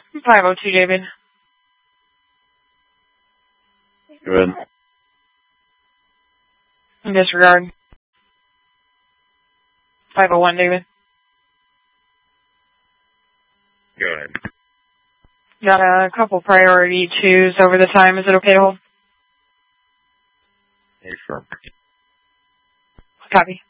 502, David. Go ahead. Disregard. 501, David. Go ahead. Got a couple priority 2s over the time. Is it okay to hold? Hey, sure. Copy.